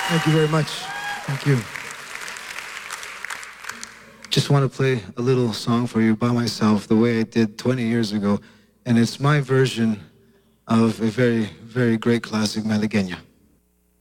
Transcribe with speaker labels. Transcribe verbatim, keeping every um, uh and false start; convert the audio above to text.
Speaker 1: Thank you very much. Thank you. Just want to play a little song for you by myself, the way I did twenty years ago. And it's my version of a very, very great classic, Malagueña.